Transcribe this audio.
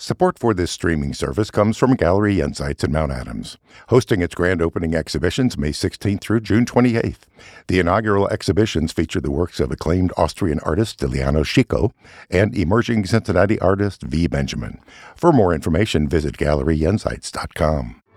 Support for this streaming service comes from Gallery Insights in Mount Adams, hosting its grand opening exhibitions May 16th through June 28th. The inaugural exhibitions feature the works of acclaimed Austrian artist Stiliano Chico and emerging Cincinnati artist V. Benjamin. For more information, visit galleryinsights.com.